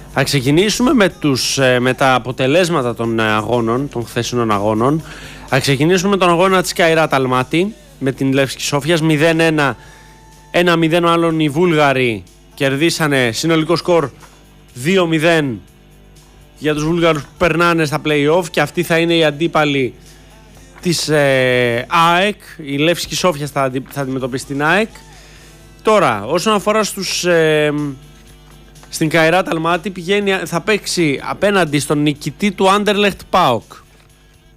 Θα ξεκινήσουμε με τα αποτελέσματα των αγώνων, των χθεσινών αγώνων. Θα ξεκινήσουμε με τον αγώνα της Καϊράτ Αλμάτι με την Λεύσκη Σόφιας 0-1, 1-0 μάλλον οι Βούλγαροι κερδίσανε, συνολικό σκορ 2-0 για τους Βούλγαρους που περνάνε στα play-off και αυτοί θα είναι οι αντίπαλοι της ΑΕΚ. Η Λεύσκη Σόφιας θα αντιμετωπίσει την ΑΕΚ. Τώρα, όσον αφορά στην Καϊράτ Αλμάτι, θα παίξει απέναντι στον νικητή του Άντερλεχτ ΠΑΟΚ.